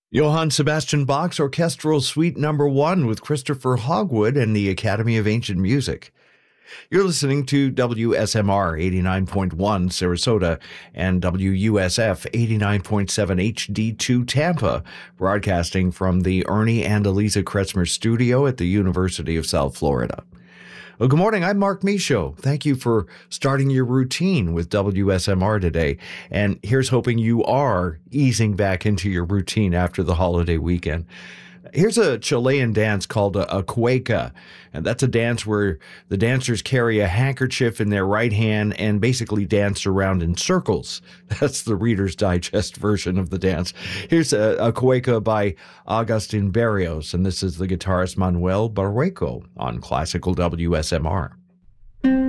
Johann Sebastian Bach's Orchestral Suite Number 1 with Christopher Hogwood and the Academy of Ancient Music. You're listening to WSMR 89.1 Sarasota and WUSF 89.7 HD2 Tampa, broadcasting from the Ernie and Eliza Kretzmer studio at the University of South Florida. Well, good morning. I'm Mark Michaud. Thank you for starting your routine with WSMR today. And here's hoping you are easing back into your routine after the holiday weekend. Here's a Chilean dance called a cueca, and that's a dance where the dancers carry a handkerchief in their right hand and basically dance around in circles. That's the Reader's Digest version of the dance. Here's a cueca by Agustin Barrios, and this is the guitarist Manuel Barrueco on Classical WSMR.